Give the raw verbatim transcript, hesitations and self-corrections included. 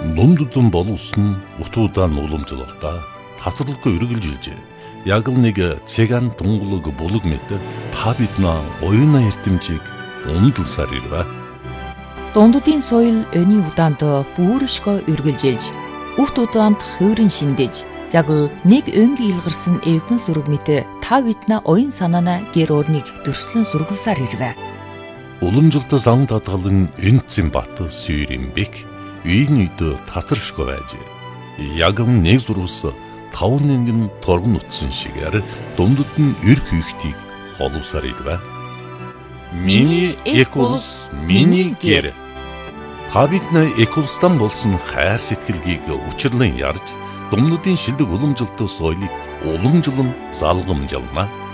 Нумдудун боловсон утуудан уламжлалта тасралгүй үргэлжилжээ. Яг л нэг цэган тунгалаг булаг мэт та бидна оюуна эрдэмжийг ундалсаар ирвэ. Дундудын соёл өний удаанд бүршгөө үргэлжилж, үхт удаанд хөөрөн шиндэж, яг л нэг өнгийн илгарсан эвгэн сүрэг мэт та бидна оюун санаана гэр орныг дөрслөн сургуулсаар ирвэ. Уламжлалт сан татгалан энцэн бат сүйрэмбек үйн үйд татаршгүй байж. Яг нэг зурус таван нэгэн торгон утсан шигээр дундад нь эр хийхтийг холуусаар ирвэ. Миний экулс, миний гэр. Та биднээ экулстан болсон хайр сэтгэлгийг учирлан ярьж, дундадын шилдэг уламжлалт соёлыг уламжлан залгамжлана.